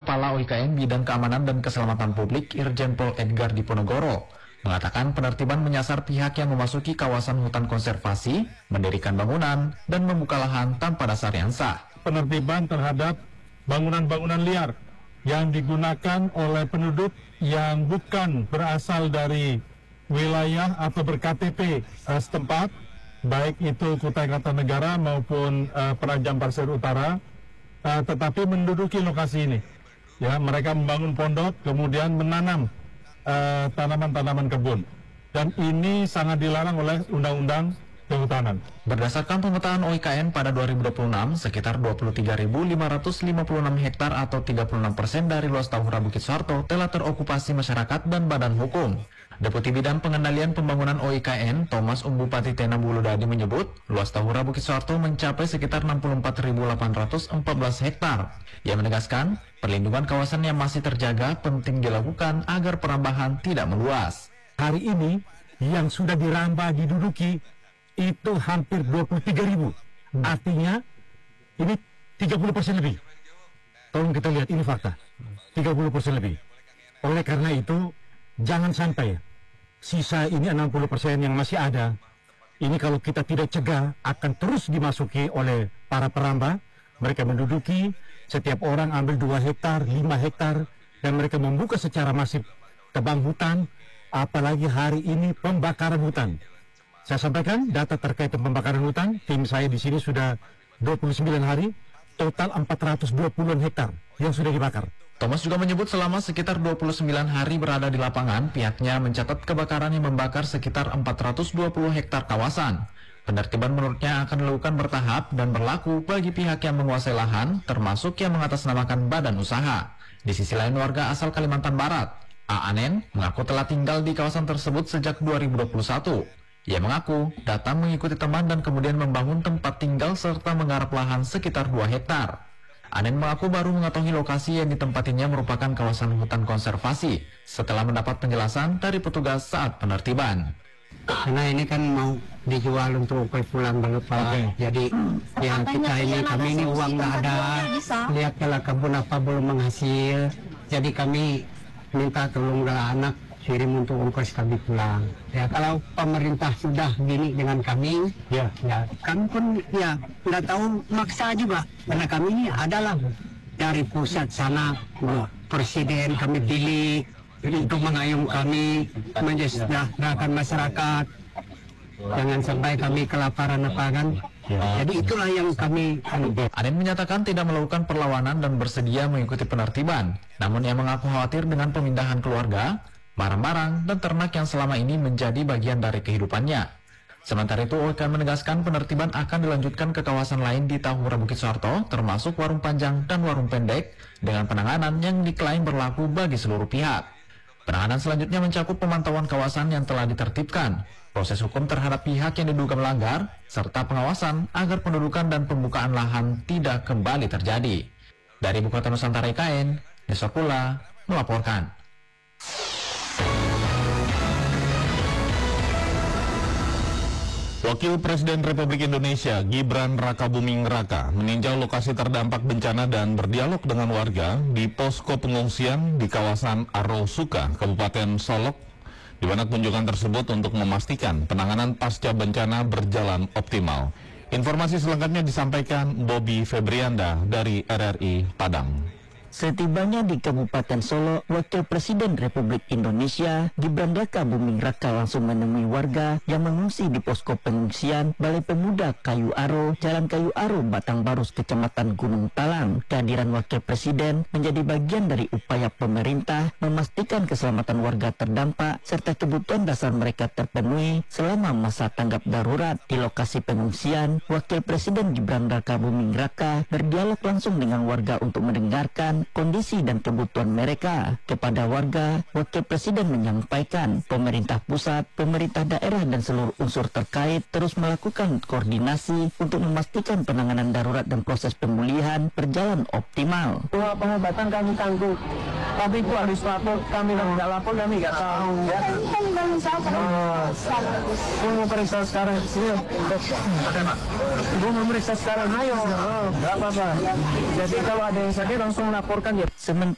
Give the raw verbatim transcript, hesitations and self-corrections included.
Kepala O I K N Bidang Keamanan dan Keselamatan Publik Irjen Pol Edgar Diponegoro mengatakan penertiban menyasar pihak yang memasuki kawasan hutan konservasi, mendirikan bangunan, dan membuka lahan tanpa dasar yang sah. Penertiban terhadap bangunan-bangunan liar yang digunakan oleh penduduk yang bukan berasal dari wilayah atau ber-K T P uh, setempat, baik itu Kutai Kartanegara maupun uh, Penajam Pasir Utara, uh, tetapi menduduki lokasi ini. Ya, mereka membangun pondok, kemudian menanam tanaman-tanaman uh, kebun, dan ini sangat dilarang oleh Undang-Undang Kehutanan. Berdasarkan pemetaan O I K N pada dua ribu dua puluh enam, sekitar dua puluh tiga ribu lima ratus lima puluh enam hektar atau tiga puluh enam persen dari luas Tahura Bukit Soeharto telah terokupasi masyarakat dan badan hukum. Deputi Bidang Pengendalian Pembangunan O I K N, Thomas Umbupati Tena Buludadi menyebut, luas Tahura Bukit Soeharto mencapai sekitar enam puluh empat ribu delapan ratus empat belas hektar. Ia menegaskan, perlindungan kawasan yang masih terjaga penting dilakukan agar perambahan tidak meluas. Hari ini, yang sudah dirambah diduduki, itu hampir dua puluh tiga ribu. Hmm. Artinya, ini tiga puluh persen lebih. Tolong kita lihat, ini fakta. tiga puluh persen lebih. Oleh karena itu, jangan sampai sisa ini enam puluh persen yang masih ada, ini kalau kita tidak cegah, akan terus dimasuki oleh para perambah. Mereka menduduki, setiap orang ambil dua hektar, lima hektar, dan mereka membuka secara masif tebang hutan, apalagi hari ini pembakaran hutan. Saya sampaikan data terkait pembakaran hutan, tim saya di sini sudah dua puluh sembilan hari, total empat ratus dua puluh hektar yang sudah dibakar. Thomas juga menyebut selama sekitar dua puluh sembilan hari berada di lapangan, pihaknya mencatat kebakaran yang membakar sekitar empat ratus dua puluh hektar kawasan. Penertiban menurutnya akan dilakukan bertahap dan berlaku bagi pihak yang menguasai lahan, termasuk yang mengatasnamakan badan usaha. Di sisi lain, warga asal Kalimantan Barat, A. Anen, mengaku telah tinggal di kawasan tersebut sejak dua ribu dua puluh satu. Ia mengaku datang mengikuti teman dan kemudian membangun tempat tinggal serta menggarap lahan sekitar dua hektar. Anen mengaku baru mengetahui lokasi yang ditempatinya merupakan kawasan hutan konservasi setelah mendapat penjelasan dari petugas saat penertiban. Karena ini kan mau dijual untuk kue pulang banget Pak. Okay. Jadi yang kita ini, kami ini uang nggak ada. Lihat kalau kebun apa belum menghasil. Jadi kami minta tolong anak kirim untuk ongkos kami pulang. Ya kalau pemerintah sudah gini dengan kami, ya, ya kami pun ya nggak tahu maksa juga. Karena kami ini adalah dari pusat sana, presiden kami pilih untuk mengayung kami, mensejahterakan masyarakat. Jangan sampai kami kelaparan apa kan. Ya. Jadi itulah yang kami. Anen menyatakan tidak melakukan perlawanan dan bersedia mengikuti penertiban. Namun ia mengaku khawatir dengan pemindahan keluarga, barang-barang, dan ternak yang selama ini menjadi bagian dari kehidupannya. Sementara itu, O I K N menegaskan penertiban akan dilanjutkan ke kawasan lain di Tahura Bukit Soeharto, termasuk warung panjang dan warung pendek, dengan penanganan yang diklaim berlaku bagi seluruh pihak. Penanganan selanjutnya mencakup pemantauan kawasan yang telah ditertibkan, proses hukum terhadap pihak yang diduga melanggar, serta pengawasan agar pendudukan dan pembukaan lahan tidak kembali terjadi. Dari Ibu Kota Nusantara I K N, Nestor Pula melaporkan. Wakil Presiden Republik Indonesia Gibran Rakabuming Raka meninjau lokasi terdampak bencana dan berdialog dengan warga di posko pengungsian di kawasan Arosuka, Kabupaten Solok, di mana kunjungan tersebut untuk memastikan penanganan pasca bencana berjalan optimal. Informasi selengkapnya disampaikan Bobby Febrianda dari R R I Padang. Setibanya di Kabupaten Solok, Wakil Presiden Republik Indonesia Gibran Rakabuming Raka langsung menemui warga yang mengungsi di posko pengungsian Balai Pemuda Kayu Aro, Jalan Kayu Aro, Batang Barus, Kecamatan Gunung Talang. Kehadiran Wakil Presiden menjadi bagian dari upaya pemerintah memastikan keselamatan warga terdampak serta kebutuhan dasar mereka terpenuhi selama masa tanggap darurat. Di lokasi pengungsian, Wakil Presiden Gibran Rakabuming Raka berdialog langsung dengan warga untuk mendengarkan kondisi dan kebutuhan mereka. Kepada warga, Wakil Presiden menyampaikan pemerintah pusat, pemerintah daerah dan seluruh unsur terkait terus melakukan koordinasi untuk memastikan penanganan darurat dan proses pemulihan berjalan optimal. Pengobatan kami tanggung, tapi itu harus lapor, kami nggak lapor kami nggak tahu. Ya. Ibu mau periksa sekarang, sini. Ibu mau periksa sekarang, ayo. Nggak apa-apa. Jadi kalau ada yang sakit langsung laporkan ya. Sementara